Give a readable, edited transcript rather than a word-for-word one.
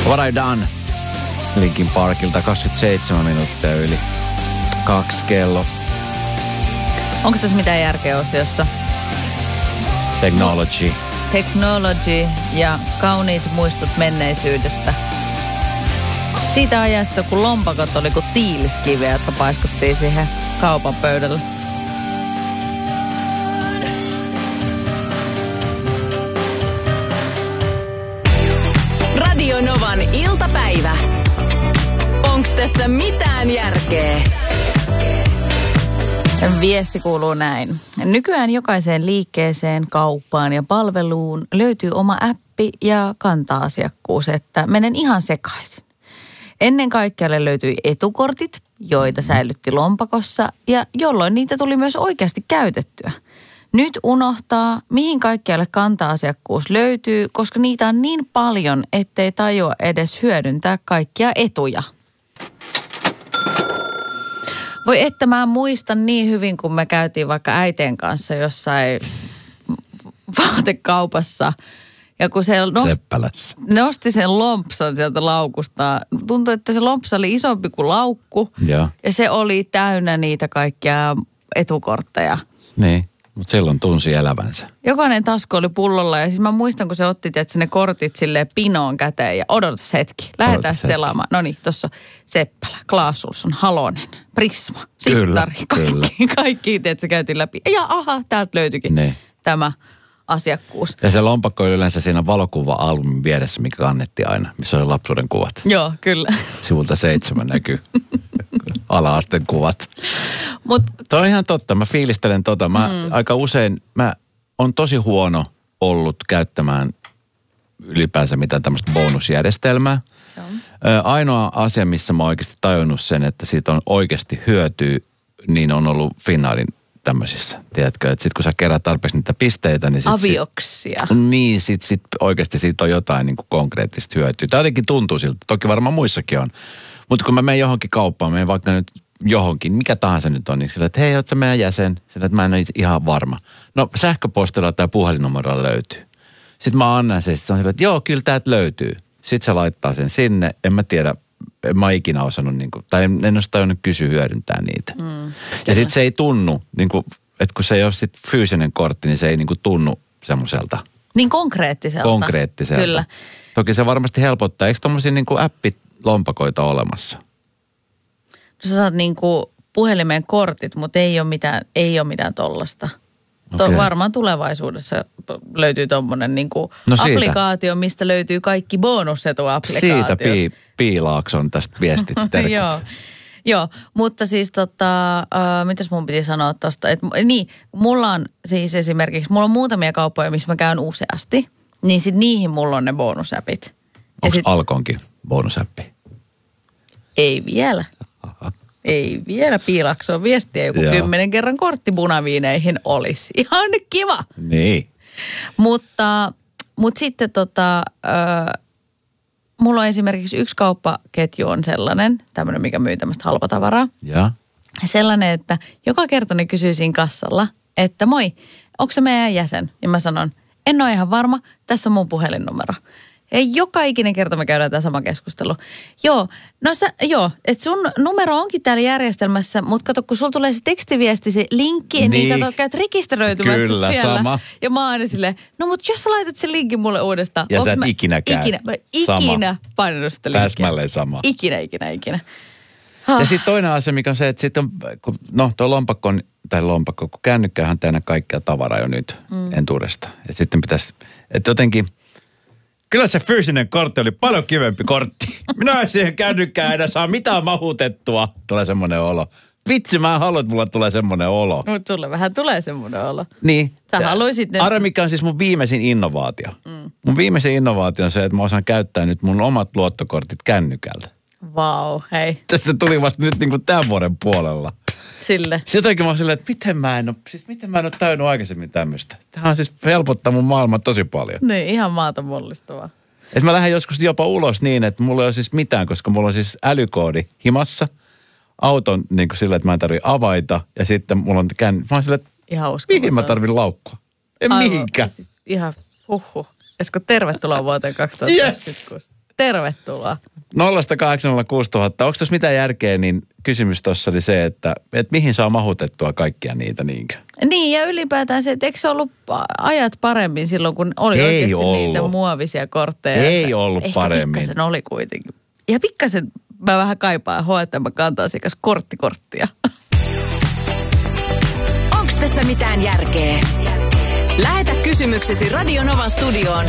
What I Done Linkin Parkilta 27 minuuttia yli 2 kello. Onko tässä mitään järkeä osiossa? Technology ja kauniit muistot menneisyydestä. Siitä ajasta, kun lompakot oli kuin tiiliskiviä, jotka paiskuttiin siihen kaupan pöydälle. Radio Novan iltapäivä. Onks tässä mitään järkeä? Viesti kuuluu näin. Nykyään jokaiseen liikkeeseen, kauppaan ja palveluun löytyy oma appi ja kanta-asiakkuus, että menen ihan sekaisin. Ennen kaikkialle löytyi etukortit, joita säilytti lompakossa ja jolloin niitä tuli myös oikeasti käytettyä. Nyt unohtaa, mihin kaikkialle kanta-asiakkuus löytyy, koska niitä on niin paljon, ettei tajua edes hyödyntää kaikkia etuja. Voi että mä muistan niin hyvin, kun me käytiin vaikka äitien kanssa jossain vaatekaupassa. Ja kun se nosti sen lompsan sieltä laukusta, tuntui, että se lompsa oli isompi kuin laukku. Ja se oli täynnä niitä kaikkia etukortteja. Niin, mutta silloin tunsi elävänsä. Jokainen tasku oli pullolla ja siis mä muistan, kun se otti ne kortit silleen pinoon käteen ja odotas hetki. Lähdetään selaamaan. No niin, tuossa Seppälä, Clas Ohlson, Halonen, Prisma, Sittari, kaikki se käytiin läpi. Ja aha, täältä löytyikin tämä asiakkuus. Ja se lompakko oli yleensä siinä valokuva-albumin vieressä, mikä kannettiin aina, missä oli lapsuuden kuvat. Joo, kyllä. Sivulta 7 näkyy ala-asteen kuvat. Toi on ihan totta, mä fiilistelen aika usein, mä on tosi huono ollut käyttämään ylipäänsä mitään tämmöistä bonusjärjestelmää. Ainoa asia, missä mä oon oikeasti tajunnut sen, että siitä on oikeasti hyötyä, niin on ollut Finnairin tämmöisissä. Tiedätkö, että sit kun sä kerät tarpeeksi niitä pisteitä, niin avioksia. Niin, sit oikeasti siitä on jotain niin kuin konkreettista hyötyä. Tämä jotenkin tuntuu siltä. Toki varmaan muissakin on. Mutta kun mä menen johonkin kauppaan, menen vaikka nyt johonkin, mikä tahansa nyt on, niin sillä, että hei, oot sä meidän jäsen? Sillä, että mä en ole ihan varma. No, sähköpostilla tai puhelinnumerolla löytyy. Sitten mä annan sen, sitten on sillä, että joo, kyllä täältä löytyy. Sitten se laittaa sen sinne. En mä tiedä, en mä ikinä osannut, niin kuin, tai en ole tajunnut kysyä hyödyntää niitä. Ja sitten se ei tunnu, niin kuin, että kun se ei ole sit fyysinen kortti, niin se ei niin kuin tunnu semmoiselta. Niin konkreettiselta. Konkreettiselta. Kyllä. Toki se varmasti helpottaa. Eikö tommosia niin kuin appilompakoita olemassa? No sä saat niin kuin puhelimeen kortit, mutta ei ole mitään tollasta. Okay. Varmaan tulevaisuudessa löytyy tommonen niin kuin applikaatio, mistä löytyy kaikki bonusetuapplikaatiot. Siitä Piilaakson tästä viestit terkut. Joo, mutta siis mitäs mun piti sanoa tosta, että niin, mulla on siis esimerkiksi, mulla on muutamia kauppoja, missä mä käyn useasti, niin sit niihin mulla on ne bonusäpit. Onko Alkonkin bonusäppi? Ei vielä. Aha. Ei vielä Piilaksoon viestiä, joku 10 kerran kortti punaviineihin olisi. Ihan kiva. Niin. Mutta sitten mulla on esimerkiksi yksi kauppaketju on sellainen, tämmöinen, mikä myy tämmöistä halpatavaraa. Ja. Sellainen, että joka kerta ne kysyy siinä kassalla, että moi, onko se meidän jäsen? Ja mä sanon, en ole ihan varma, tässä on mun puhelinnumero. Ja joka ikinen kerta me käydään tämä sama keskustelu. Että sun numero onkin täällä järjestelmässä, mutta kato, kun sulla tulee se tekstiviesti, se linkki, niin kato, käyt rekisteröitymässä kyllä, siellä. Sama. Ja mä aina silleen, no mutta jos sä laitat sen linkin mulle uudestaan. Ja sä et ikinä käy. Ikinä painanut sitä linkkiä. Täsmälleen sama. Ikinä. Ja sitten toinen asia, mikä on se, että sitten tuo lompakko, kun kännykkähän täynnä kaikkea tavaraa jo nyt entuudesta. Ja sitten pitäisi, että jotenkin, kyllä se fyysinen kortti oli paljon kivempi kortti. Minä en siihen kännykkään enää saa mitään mahutettua. Tulee semmoinen olo. Vitsi, mä en halua, että mulla tulee semmoinen olo. Mutta sulle vähän tulee semmoinen olo. Niin. Sä haluisit nyt. Arra, mikä on siis mun viimeisin innovaatio. Mun viimeisin innovaatio on se, että mä osaan käyttää nyt mun omat luottokortit kännykällä. Vau, hei. Tässä tuli vasta nyt niin kuin tämän vuoden puolella. Sille. Sitten jotenkin mä oon silleen, että miten mä en ole tajunnut aikaisemmin tämmöistä. Tämähän on siis helpottaa mun maailmaa tosi paljon. Niin, ihan maata mullistavaa. Että mä lähden joskus jopa ulos niin, että mulla ei ole siis mitään, koska mulla on siis älykoodi himassa. Auton niin kuin silleen, että mä en tarvitse avaita. Ja sitten mulla on mä oon silleen, että mihin mä tarvin laukkua? En mihinkään. Siis ihan Esko, tervetuloa vuoteen 2026. Tervetuloa. 0806000. Onko tuossa mitään järkeä, niin kysymys tuossa oli se, että mihin saa mahutettua kaikkia niitä niinkö? Niin, ja ylipäätään se, että eikö se ollut ajat paremmin silloin, kun oli Ei oikeasti ollut. niitä muovisia kortteja. Ei ollut ehkä paremmin. Pikkasen oli kuitenkin. Ja pikkasen mä vähän kaipaan H&M kanta-asiakas korttia. Onks tässä mitään järkeä? Lähetä kysymyksesi Radio Novan studioon